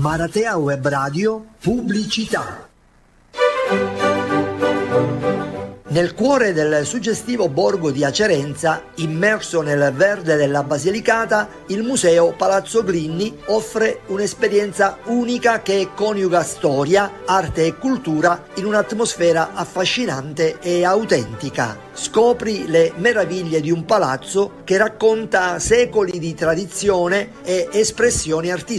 Maratea Web Radio, pubblicità. Nel cuore del suggestivo borgo di Acerenza, immerso nel verde della Basilicata, il museo Palazzo Glinni offre un'esperienza unica che coniuga storia, arte e cultura in un'atmosfera affascinante e autentica. Scopri le meraviglie di un palazzo che racconta secoli di tradizione e espressioni artistiche